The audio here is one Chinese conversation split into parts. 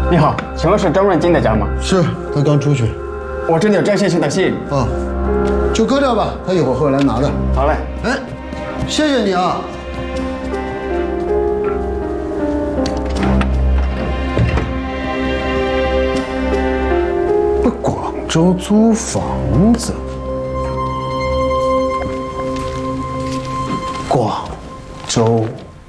你好，请问是张润金的家吗？ 是，他刚出去。 我这里有张先生的信。 啊，就搁这吧，他一会儿会来拿的。 好嘞。 哎，谢谢你啊。广州租房子，广州。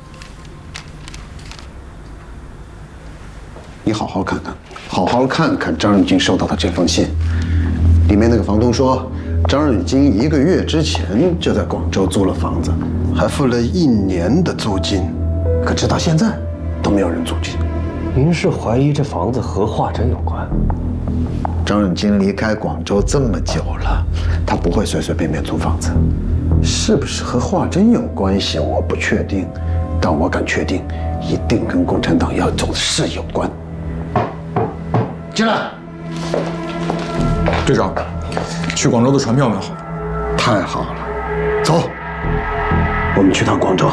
你好好看看，好好看看张润金收到的这封信。里面那个房东说，张润金1个月之前就在广州租了房子，还付了1年的租金，可直到现在都没有人租进。 您是怀疑这房子和华珍有关？ 张润金离开广州这么久了，他不会随随便便租房子。是不是和华珍有关系，我不确定，但我敢确定，一定跟共产党要走的事有关。进来。 队长，去广州的船票买好了。 太好了，走，我们去趟广州。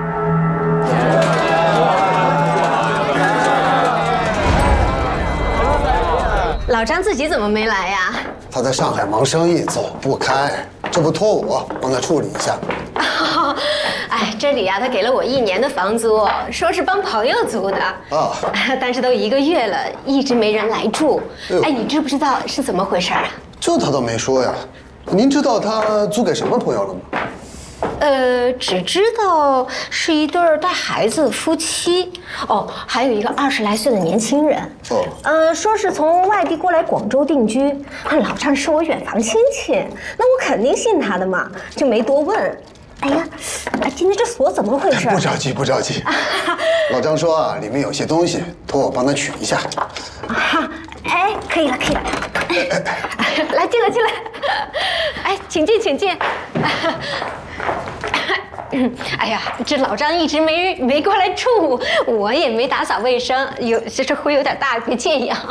老张自己怎么没来呀？ 他在上海忙生意，走不开，这不托我帮他处理一下。 哎，这里啊，他给了我1年的房租，说是帮朋友租的啊， 但是都1个月了，一直没人来住。哎，你知不知道是怎么回事啊？ 这他倒没说呀。您知道他租给什么朋友了吗？ 只知道是一对带孩子的夫妻，哦，还有一个20来岁的年轻人。哦，说是从外地过来广州定居。老张是我远房亲戚，那我肯定信他的嘛，就没多问。哎呀，今天这锁怎么回事？ 不着急，不着急。老张说啊，里面有些东西，托我帮他取一下。 啊，哎，可以了，可以了。来，进来，进来。哎，请进，请进。哎呀，这老张一直没过来住，我也没打扫卫生，就是会有点大，别介意啊。